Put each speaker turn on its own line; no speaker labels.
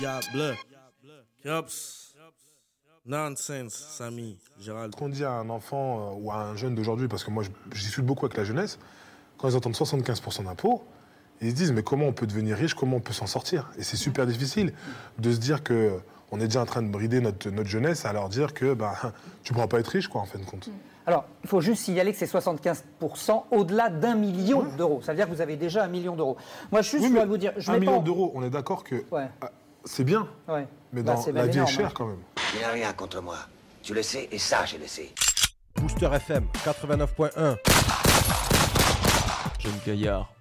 Bleu. Yops. Nonsense, Samy, Gérald.
Qu'on dit à un enfant ou à un jeune d'aujourd'hui, parce que moi j'y suis beaucoup avec la jeunesse, quand ils entendent 75% d'impôts, ils se disent mais comment on peut devenir riche, comment on peut s'en sortir? Et c'est super difficile de se dire que on est déjà en train de brider notre jeunesse à leur dire que tu ne pourras pas être riche quoi en fin de compte.
Alors, il faut juste signaler que c'est 75% au-delà d'1 million d'euros. Ça veut dire que vous avez déjà 1 million d'euros. Moi, je voudrais vous dire...
1 million d'euros, on est d'accord que c'est bien, mais la vie est chère quand même.
Il n'y a rien contre moi. Tu le sais et ça, je le sais.
Booster FM 89.1.
Jeune Gaillard.